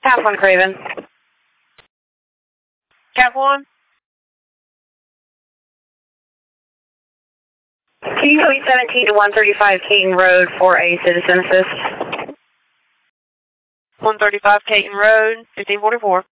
Path 1 Craven. Path 1. Can you code 17 to 135 Caton Road for a citizen assist? 135 Caton Road, 1544.